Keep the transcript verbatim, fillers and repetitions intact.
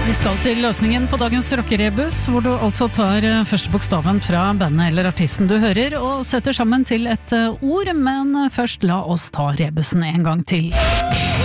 Vi skal til løsningen på dagens rockerebus, hvor du altså tar første bokstaven fra bandet eller artisten du hører, og setter sammen til et ord, men først la oss ta rebusen en gang til.